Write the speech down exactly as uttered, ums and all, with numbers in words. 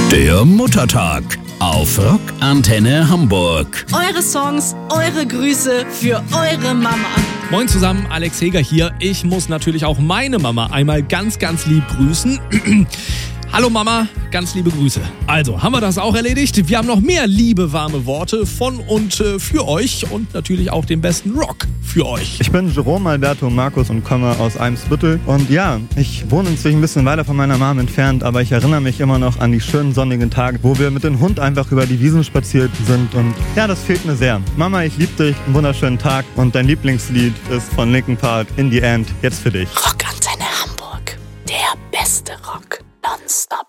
Der Muttertag auf Rock Antenne Hamburg. Eure Songs, eure Grüße für eure Mama. Moin zusammen, Alex Heger hier. Ich muss natürlich auch meine Mama einmal ganz, ganz lieb grüßen. Hallo Mama, ganz liebe Grüße. Also, haben wir das auch erledigt? Wir haben noch mehr liebe, warme Worte von und äh, für euch und natürlich auch den besten Rock für euch. Ich bin Jerome Alberto Markus und komme aus Eimsbüttel. Und ja, ich wohne inzwischen ein bisschen weiter von meiner Mom entfernt, aber ich erinnere mich immer noch an die schönen sonnigen Tage, wo wir mit dem Hund einfach über die Wiesen spaziert sind. Und ja, das fehlt mir sehr. Mama, ich liebe dich, einen wunderschönen Tag. Und dein Lieblingslied ist von Linkin Park, In the End, jetzt für dich. Rock Antenne Hamburg, der beste Rock. Non-stop.